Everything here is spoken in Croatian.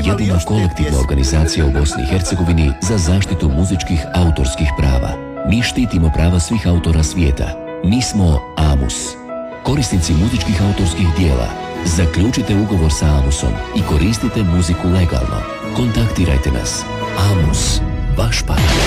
jedina kolektivna organizacija u Bosni i Hercegovini za zaštitu muzičkih autorskih prava. Mi štitimo prava svih autora svijeta. Mi smo AMUS. Korisnici muzičkih autorskih dijela, zaključite ugovor sa AMUS-om i koristite muziku legalno. Kontaktirajte nas. AMUS, vaš partner.